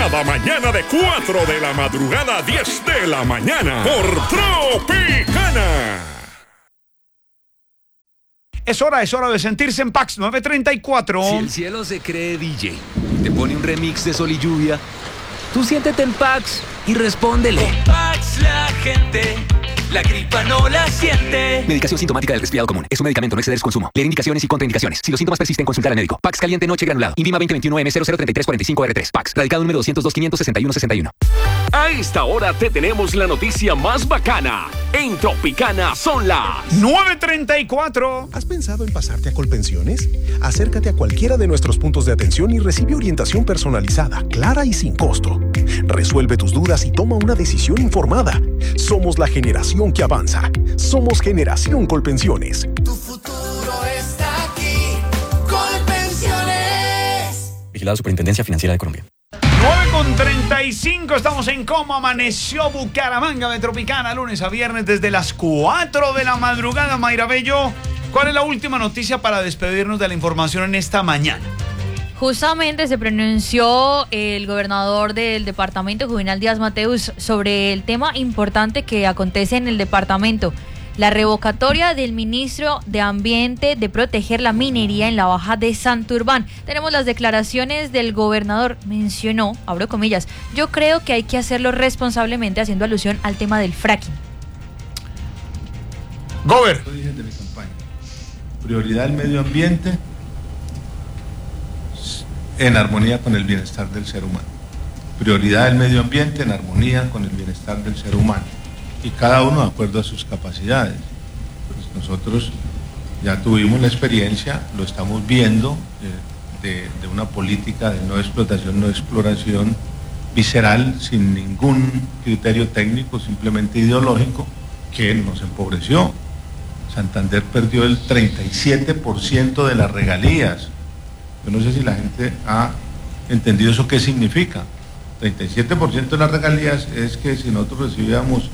Cada mañana de 4 de la madrugada a 10 de la mañana por Tropicana. Es hora de sentirse en Pax 934. Si el cielo se cree DJ, te pone un remix de Sol y Lluvia, tú siéntete en Pax y respóndele. Con Pax la gente, la gripa no la siente. Medicación sintomática del resfriado común. Es un medicamento, no exceder su consumo. Leer indicaciones y contraindicaciones. Si los síntomas persisten, consultar al médico. Pax caliente noche granulado. Invima 2021M003345R3. Pax. Radicado número 202-561-61. A esta hora te tenemos la noticia más bacana. En Tropicana son las 9:34. ¿Has pensado en pasarte a Colpensiones? Acércate a cualquiera de nuestros puntos de atención y recibe orientación personalizada, clara y sin costo. Resuelve tus dudas y toma una decisión informada. Somos la generación que avanza. Somos Generación Colpensiones. Tu futuro está aquí. Colpensiones. Vigilado Superintendencia Financiera de Colombia. 9:35, estamos en Cómo Amaneció Bucaramanga de Tropicana, lunes a viernes desde las 4 de la madrugada. Mayra Bello, ¿cuál es la última noticia para despedirnos de la información en esta mañana? Justamente se pronunció el gobernador del departamento, Juvenal Díaz Mateus, sobre el tema importante que acontece en el departamento. La revocatoria del ministro de Ambiente de proteger la minería en la Baja de Santurbán. Tenemos las declaraciones del gobernador. Mencionó, abro comillas, yo creo que hay que hacerlo responsablemente, haciendo alusión al tema del fracking. Gober. Lo dije de mi campaña. Prioridad del medio ambiente en armonía con el bienestar del ser humano. Prioridad del medio ambiente en armonía con el bienestar del ser humano. Y cada uno de acuerdo a sus capacidades. Pues nosotros ya tuvimos la experiencia, lo estamos viendo, de una política de no explotación, no exploración visceral, sin ningún criterio técnico, simplemente ideológico, que nos empobreció. Santander perdió el 37% de las regalías. Yo no sé si la gente ha entendido eso qué significa. 37% de las regalías es que si nosotros recibíamos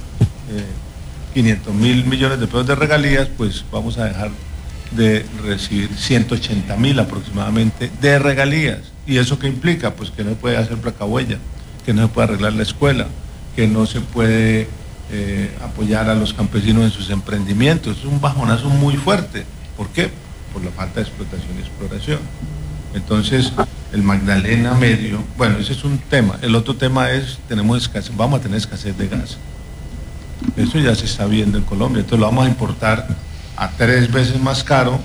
500.000 millones de pesos de regalías, pues vamos a dejar de recibir 180.000 aproximadamente de regalías. ¿Y eso qué implica? Pues que no se puede hacer placahuella, que no se puede arreglar la escuela, que no se puede apoyar a los campesinos en sus emprendimientos. Es un bajonazo muy fuerte. ¿Por qué? Por la falta de explotación y exploración. Entonces, el Magdalena Medio, bueno, ese es un tema. El otro tema es, vamos a tener escasez de gas. Eso ya se está viendo en Colombia, entonces lo vamos a importar a 3 veces más caro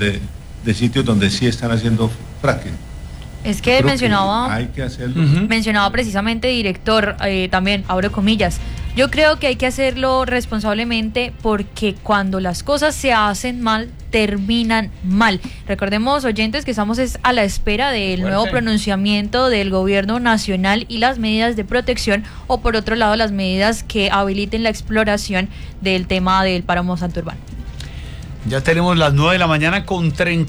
de sitios donde sí están haciendo fracking. Es que mencionaba, hay que hacerlo. Mencionaba precisamente, director, también, abro comillas, yo creo que hay que hacerlo responsablemente porque cuando las cosas se hacen mal, terminan mal. Recordemos, oyentes, que estamos a la espera del nuevo pronunciamiento del gobierno nacional y las medidas de protección, o por otro lado las medidas que habiliten la exploración del tema del páramo Santurbán. Ya tenemos las 9 de la mañana con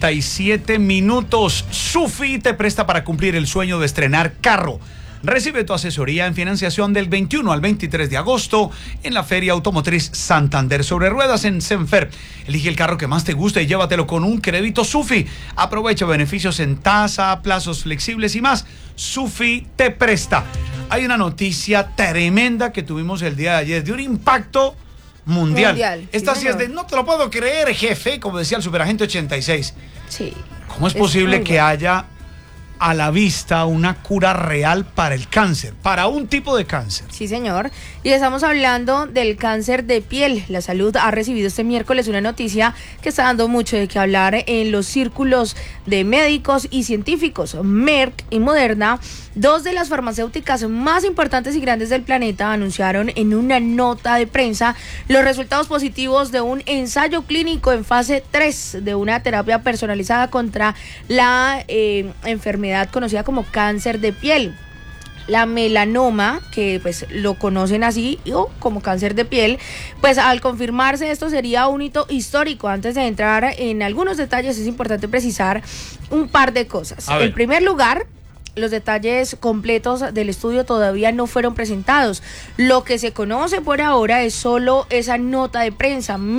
37 minutos. Sufi te presta para cumplir el sueño de estrenar carro. Recibe tu asesoría en financiación del 21 al 23 de agosto en la Feria Automotriz Santander sobre Ruedas en Senfer. Elige el carro que más te guste y llévatelo con un crédito Sufi. Aprovecha beneficios en tasa, plazos flexibles y más. Sufi te presta. Hay una noticia tremenda que tuvimos el día de ayer de un impacto mundial. Esta sí es de no te lo puedo creer, jefe, como decía el Superagente 86. Sí. ¿Cómo es posible que haya a la vista una cura real para el cáncer, para un tipo de cáncer? Sí, señor. Y estamos hablando del cáncer de piel. La Salud ha recibido este miércoles una noticia que está dando mucho de qué hablar en los círculos de médicos y científicos. Merck y Moderna, dos de las farmacéuticas más importantes y grandes del planeta, anunciaron en una nota de prensa los resultados positivos de un ensayo clínico en fase 3 de una terapia personalizada contra la enfermedad conocida como cáncer de piel. La melanoma, que pues lo conocen así o como cáncer de piel, pues al confirmarse esto sería un hito histórico. Antes de entrar en algunos detalles es importante precisar un par de cosas. En primer lugar, los detalles completos del estudio todavía no fueron presentados. Lo que se conoce por ahora es solo esa nota de prensa. Merck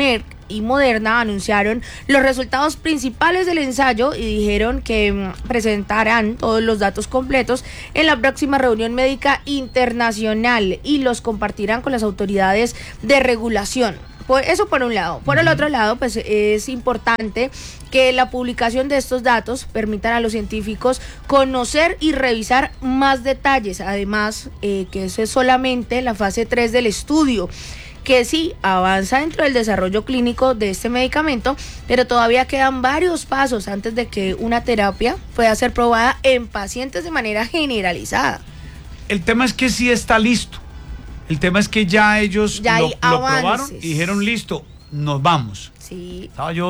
y Moderna anunciaron los resultados principales del ensayo y dijeron que presentarán todos los datos completos en la próxima reunión médica internacional y los compartirán con las autoridades de regulación. Eso por un lado. Por el otro lado, pues es importante que la publicación de estos datos permitan a los científicos conocer y revisar más detalles. Además, que eso es solamente la fase 3 del estudio, que sí avanza dentro del desarrollo clínico de este medicamento, pero todavía quedan varios pasos antes de que una terapia pueda ser probada en pacientes de manera generalizada. El tema es que sí está listo. El tema es que ya ellos ya lo probaron avances. y dijeron listo, nos vamos. Sí. Estaba yo